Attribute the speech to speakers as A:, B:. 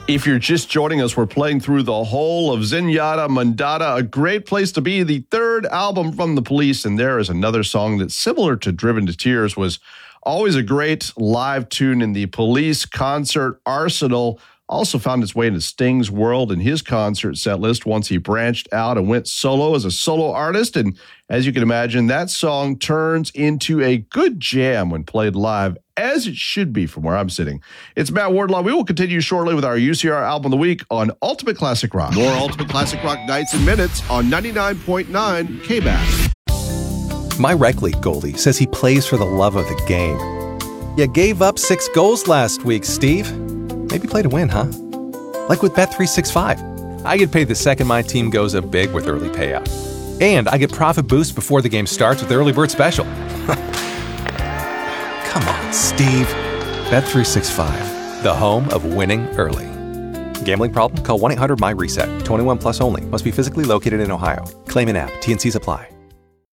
A: If you're just joining us, we're playing through the whole of Zenyatta Mondatta, a great place to be, the third album from The Police. And there is another song that's similar to Driven to Tears, was always a great live tune in the Police concert arsenal. Also found its way into Sting's world and his concert set list once he branched out and went solo as a solo artist. And as you can imagine, that song turns into a good jam when played live, as it should be from where I'm sitting. It's Matt Wardlaw. We will continue shortly with our UCR Album of the Week on Ultimate Classic Rock.
B: More Ultimate Classic Rock nights and minutes on 99.9 KBAS.
C: My rec league goalie says he plays for the love of the game. You gave up 6 goals last week, Steve. Maybe play to win, huh? Like with Bet365. I get paid the second my team goes up big with early payout. And I get profit boost before the game starts with the early bird special. Come on, Steve. Bet365, the home of winning early. Gambling problem? Call 1-800-MY-RESET. 21 plus only. Must be physically located in Ohio. Claim in app. T&Cs apply.